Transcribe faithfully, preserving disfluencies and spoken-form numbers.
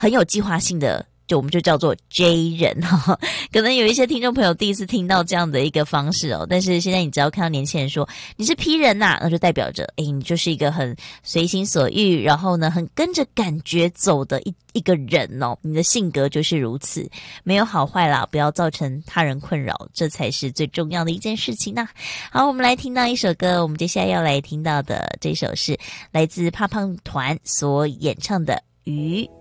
很有计划性的，就我们就叫做 J 人哈。可能有一些听众朋友第一次听到这样的一个方式哦，但是现在你只要看到年轻人说你是 P 人呐、啊，那就代表着诶你就是一个很随心所欲，然后呢很跟着感觉走的一一个人哦，你的性格就是如此，没有好坏啦，不要造成他人困扰，这才是最重要的一件事情呐、啊。好，我们来听到一首歌，我们接下来要来听到的这首是来自胖胖团所演唱的《鱼》。